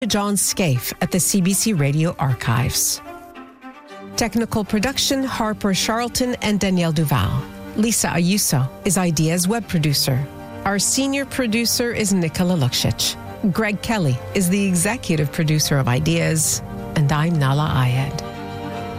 John Scaife at the CBC Radio Archives. Technical production, Harper Charlton and Danielle Duval. Lisa Ayuso is Idea's web producer. Our senior producer is Nicola Luksic. Greg Kelly is the executive producer of Ideas. And I'm Nala Ayed.